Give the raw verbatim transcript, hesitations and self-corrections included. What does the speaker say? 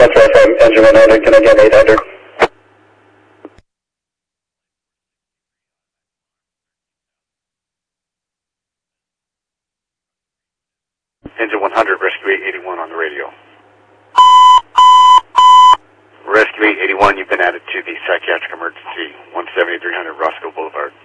Metro from engine one hundred, can I get eight hundred? Engine one hundred, Rescue eight eighty-one on the radio. Rescue eight eighty-one, you've been added to the psychiatric emergency, one seventy-three hundred Roscoe Boulevard.